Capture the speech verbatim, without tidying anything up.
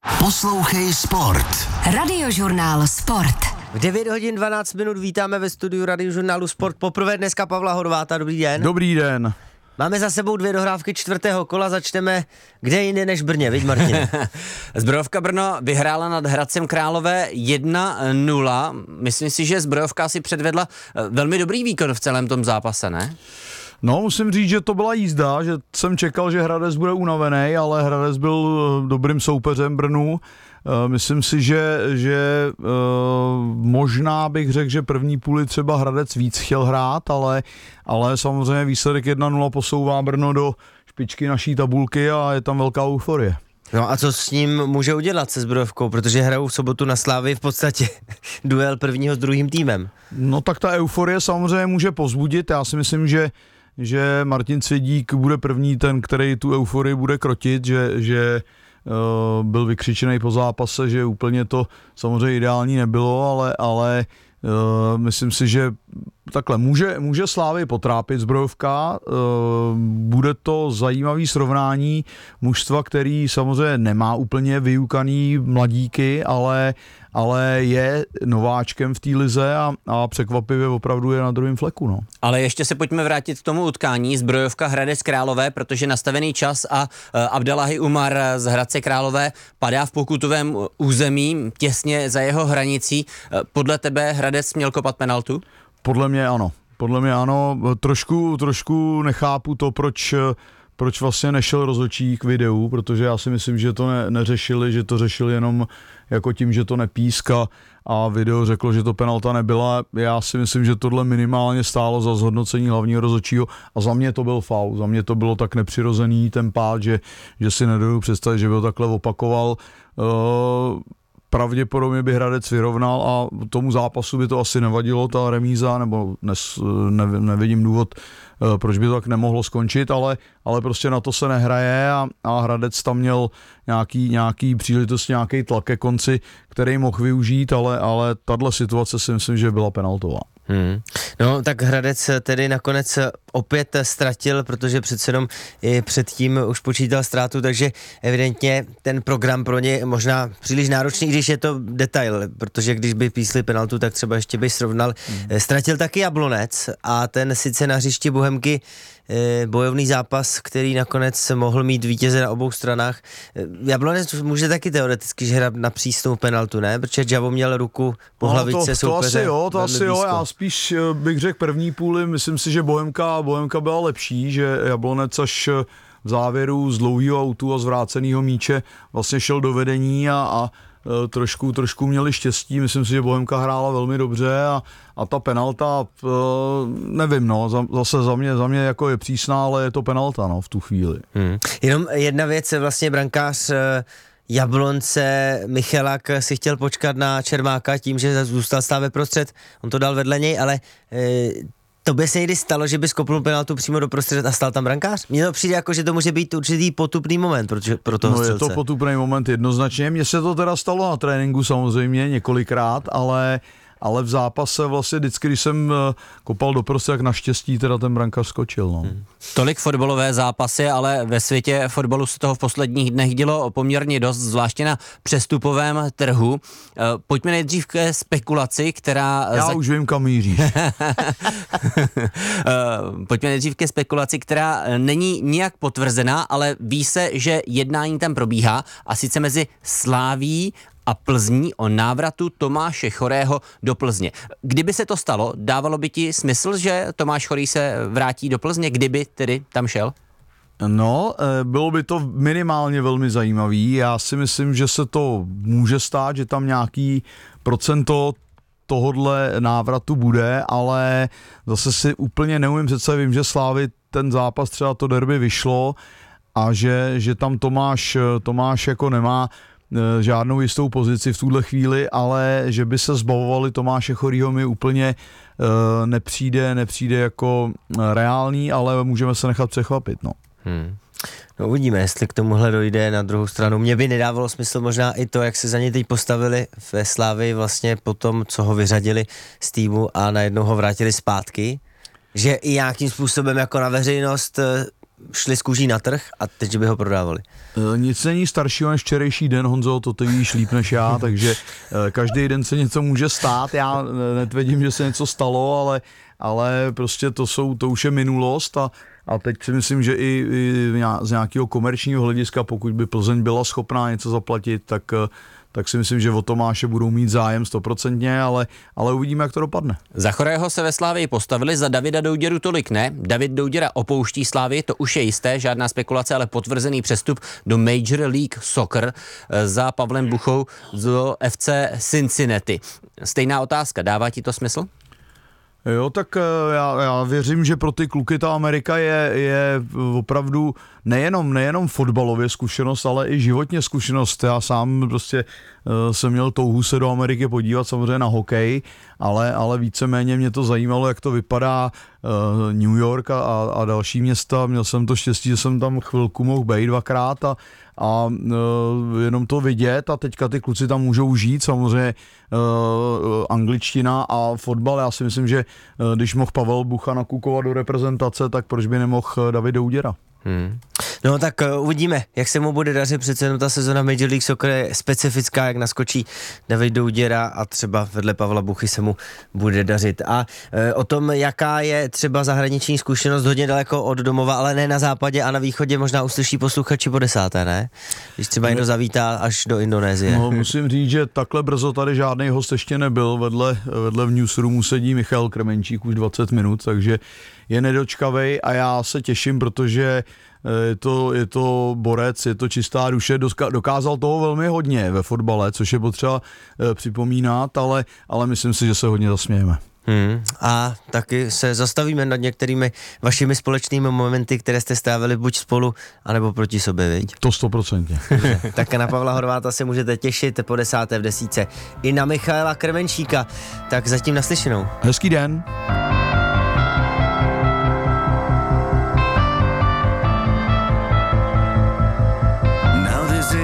Poslouchej Sport. Radiožurnál Sport. V devět hodin dvanáct minut vítáme ve studiu Radiožurnálu Sport poprvé dneska Pavla Horváta. Dobrý den. Dobrý den. Máme za sebou dvě dohrávky čtvrtého kola, začneme kde jinde než Brně, viď Martin? Zbrojovka Brno vyhrála nad Hradcem Králové jedna nula. Myslím si, že Zbrojovka si předvedla velmi dobrý výkon v celém tom zápase, ne? No, musím říct, že to byla jízda, že jsem čekal, že Hradec bude unavený, ale Hradec byl dobrým soupeřem Brnu. Myslím si, že, že uh, možná bych řekl, že první půli třeba Hradec víc chtěl hrát, ale, ale samozřejmě výsledek jedna nula posouvá Brno do špičky naší tabulky a je tam velká euforie. No a co s ním může udělat se Zbrojovkou, protože hrajou v sobotu na Slávii v podstatě duel prvního s druhým týmem. No tak ta euforie samozřejmě může povzbudit, já si myslím, že že Martin Cvědík bude první ten, který tu euforii bude krotit, že, že uh, byl vykřičený po zápase, že úplně to samozřejmě ideální nebylo, ale, ale uh, myslím si, že takhle může, může Slávy potrápit Zbrojovka, uh, bude to zajímavý srovnání mužstva, který samozřejmě nemá úplně vyukaný mladíky, ale, ale je nováčkem v té lize a, a překvapivě opravdu je na druhém fleku. No. Ale ještě se pojďme vrátit k tomu utkání Zbrojovka Hradec Králové, protože nastavený čas a uh, Abdallahi Umar z Hradce Králové padá v pokutovém území těsně za jeho hranicí. Uh, podle tebe Hradec měl kopat penaltu? Podle mě ano. Podle mě ano. Trošku, trošku nechápu to, proč, proč vlastně nešel rozhodčí k videu, protože já si myslím, že to ne, neřešili, že to řešili jenom jako tím, že to nepíska a video řeklo, že to penalta nebyla. Já si myslím, že tohle minimálně stálo za zhodnocení hlavního rozhodčího a za mě to byl faul. Za mě to bylo tak nepřirozený ten pád, že, že si nedovedu představit, že by ho takhle opakoval. Uh, Pravděpodobně by Hradec vyrovnal a tomu zápasu by to asi nevadilo, ta remíza, nebo nes, ne, nevidím důvod, proč by to tak nemohlo skončit, ale, ale prostě na to se nehraje a, a Hradec tam měl nějaký, nějaký příležitost, nějaký tlak ke konci, který mohl využít, ale, ale tahle situace si myslím, že byla penaltová. Hmm. No tak Hradec tedy nakonec opět ztratil, protože přece jenom i předtím už počítal ztrátu, takže evidentně ten program pro ně možná příliš náročný, když je to detail, protože když by písli penaltu, tak třeba ještě by srovnal. Hmm. Ztratil taky Jablonec a ten sice na hřišti Bohemky bojovný zápas, který nakonec mohl mít vítěze na obou stranách. Jablonec může taky teoreticky hrát na přísnou penaltu, ne? Protože Javo měl ruku po no, hlavičce to, soupeře. To asi jo, to asi blízko. jo, já spíš bych řekl první půli, myslím si, že Bohemka, Bohemka byla lepší, že Jablonec až v závěru z dlouhého autu a zvráceného míče vlastně šel do vedení a, a trošku, trošku měli štěstí, myslím si, že Bohemka hrála velmi dobře a, a ta penalta, nevím, no, zase za mě, za mě jako je přísná, ale je to penalta, no, v tu chvíli. Hmm. Jenom jedna věc, vlastně brankář Jablonce Michalák si chtěl počkat na Čermáka tím, že zůstal stát ve prostřed, on to dal vedle něj, ale e, to by se někdy stalo, že by skopnul penaltu přímo do prostřed a stál tam brankář? Mně to přijde jako, že to může být určitý potupný moment pro, pro toho no, střelce. Je to potupný moment jednoznačně. Mně se to teda stalo na tréninku samozřejmě několikrát, ale, ale v zápase vlastně vždycky, když jsem kopal do prostřed, tak naštěstí teda ten brankář skočil. No. Hmm. Tolik fotbalové zápasy, ale ve světě fotbalu se toho v posledních dnech dělo poměrně dost, zvláště na přestupovém trhu. Pojďme nejdřív ke spekulaci, která... Já za... už vím, kam míříš. Pojďme nejdřív ke spekulaci, která není nijak potvrzená, ale ví se, že jednání tam probíhá a sice mezi Sláví a Plzní o návratu Tomáše Chorého do Plzně. Kdyby se to stalo, dávalo by ti smysl, že Tomáš Chorý se vrátí do Plzně, kdyby tedy tam šel? No, bylo by to minimálně velmi zajímavý. Já si myslím, že se to může stát, že tam nějaký procento tohodle návratu bude, ale zase si úplně neumím představit, vím, že Slávy ten zápas, třeba to derby vyšlo a že, že tam Tomáš, Tomáš jako nemá žádnou jistou pozici v tuhle chvíli, ale že by se zbavovali Tomáše Chorýho mi úplně uh, nepřijde, nepřijde jako reálný, ale můžeme se nechat překvapit, no. Hmm. No uvidíme, jestli k tomuhle dojde. Na druhou stranu mě by nedávalo smysl možná i to, jak se za ně teď postavili ve Slavii vlastně po tom, co ho vyřadili z týmu a najednou ho vrátili zpátky, že i nějakým způsobem jako na veřejnost šli z kůží na trh a teď by ho prodávali. E, nic není staršího než včerejší den, Honzo, to ty víš líp než já, takže e, každý den se něco může stát, já netvrdím, že se něco stalo, ale, ale prostě to jsou, to už je minulost a A teď si myslím, že i, i z nějakého komerčního hlediska, pokud by Plzeň byla schopná něco zaplatit, tak, tak si myslím, že o Tomáše budou mít zájem stoprocentně, ale, ale uvidíme, jak to dopadne. Za Chorého se ve Slávii postavili, za Davida Douděru tolik ne. David Douděra opouští Slávii, to už je jisté, žádná spekulace, ale potvrzený přestup do Major League Soccer za Pavlem Buchou do F C Cincinnati. Stejná otázka, dává ti to smysl? Jo, tak já, já věřím, že pro ty kluky ta Amerika je, je opravdu nejenom, nejenom fotbalově zkušenost, ale i životně zkušenost. Já sám prostě uh, jsem měl touhu se do Ameriky podívat samozřejmě na hokej, ale, ale víceméně mě to zajímalo, jak to vypadá uh, New York a, a další města. Měl jsem to štěstí, že jsem tam chvilku mohl být dvakrát a a uh, jenom to vidět a teďka ty kluci tam můžou žít, samozřejmě uh, angličtina a fotbal, já si myslím, že uh, když mohl Pavel Bucha nakukovat do reprezentace, tak proč by nemohl David Douděra? Hmm. No tak uh, uvidíme, jak se mu bude dařit, přece jenom ta sezona Major League Soccer je specifická, jak naskočí David Douděra a třeba vedle Pavla Buchy se mu bude dařit. A uh, o tom, jaká je třeba zahraniční zkušenost hodně daleko od domova, ale ne na západě a na východě, možná uslyší posluchači po desáté, ne? Když třeba někdo zavítá až do Indonésie. No, musím říct, že takhle brzo tady žádný host ještě nebyl, vedle, vedle v newsroomu sedí Michal Kremenčík už dvacet minut, takže je nedočkavej a já se těším, protože je to, je to borec, je to čistá duše, dokázal toho velmi hodně ve fotbale, což je potřeba připomínat, ale, ale myslím si, že se hodně zasmějeme. Hmm. A taky se zastavíme nad některými vašimi společnými momenty, které jste strávili buď spolu, anebo proti sobě, viď? To stoprocentně. Tak na Pavla Horváta se můžete těšit po desáté v desíce. I na Michaela Krmenčíka. Tak zatím naslyšenou. Hezký den.